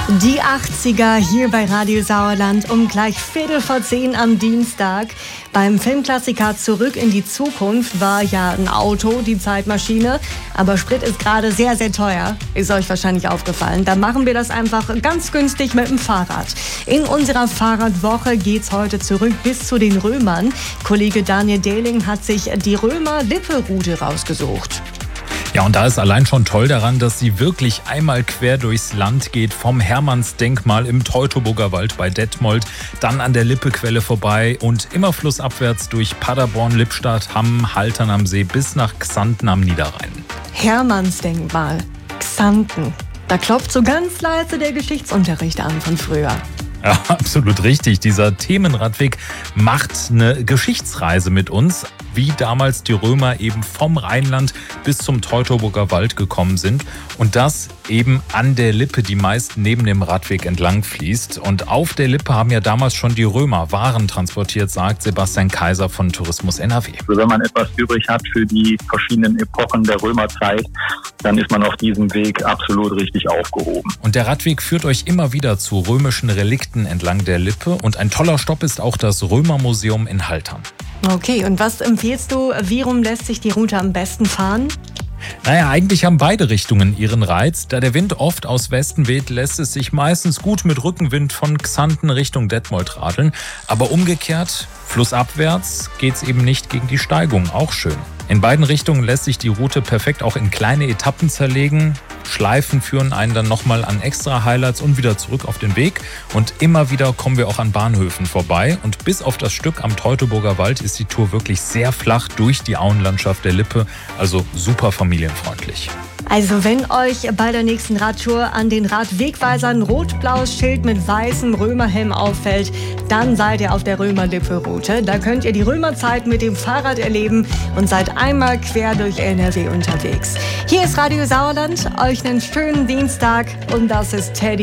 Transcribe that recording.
Die 80er hier bei Radio Sauerland um gleich 10:15 am Dienstag. Beim Filmklassiker Zurück in die Zukunft war ja ein Auto die Zeitmaschine. Aber Sprit ist gerade sehr, sehr teuer. Ist euch wahrscheinlich aufgefallen. Da machen wir das einfach ganz günstig mit dem Fahrrad. In unserer Fahrradwoche geht's heute zurück bis zu den Römern. Kollege Daniel Dehling hat sich die Römer-Lippe-Route rausgesucht. Ja, und da ist allein schon toll daran, dass sie wirklich einmal quer durchs Land geht, vom Hermannsdenkmal im Teutoburger Wald bei Detmold, dann an der Lippequelle vorbei und immer flussabwärts durch Paderborn, Lippstadt, Hamm, Haltern am See bis nach Xanten am Niederrhein. Hermannsdenkmal, Xanten. Da klopft so ganz leise der Geschichtsunterricht an von früher. Ja, absolut richtig. Dieser Themenradweg macht eine Geschichtsreise mit uns, wie damals die Römer eben vom Rheinland bis zum Teutoburger Wald gekommen sind. Und das eben an der Lippe, die meist neben dem Radweg entlang fließt. Und auf der Lippe haben ja damals schon die Römer Waren transportiert, sagt Sebastian Kaiser von Tourismus NRW. Also wenn man etwas übrig hat für die verschiedenen Epochen der Römerzeit, dann ist man auf diesem Weg absolut richtig aufgehoben. Und der Radweg führt euch immer wieder zu römischen Relikten entlang der Lippe. Und ein toller Stopp ist auch das Römermuseum in Haltern. Okay, und was empfiehlst du? Wie rum lässt sich die Route am besten fahren? Naja, eigentlich haben beide Richtungen ihren Reiz. Da der Wind oft aus Westen weht, lässt es sich meistens gut mit Rückenwind von Xanten Richtung Detmold radeln. Aber umgekehrt, flussabwärts, geht's eben nicht gegen die Steigung. Auch schön. In beiden Richtungen lässt sich die Route perfekt auch in kleine Etappen zerlegen. Schleifen führen einen dann nochmal an extra Highlights und wieder zurück auf den Weg. Und immer wieder kommen wir auch an Bahnhöfen vorbei. Und bis auf das Stück am Teutoburger Wald ist die Tour wirklich sehr flach durch die Auenlandschaft der Lippe. Also super familienfreundlich. Also wenn euch bei der nächsten Radtour an den Radwegweisern ein rot-blaues Schild mit weißem Römerhelm auffällt, dann seid ihr auf der Römer-Lippe-Route. Da könnt ihr die Römerzeit mit dem Fahrrad erleben und seid einmal quer durch NRW unterwegs. Hier ist Radio Sauerland, euch einen schönen Dienstag und das ist Teddy.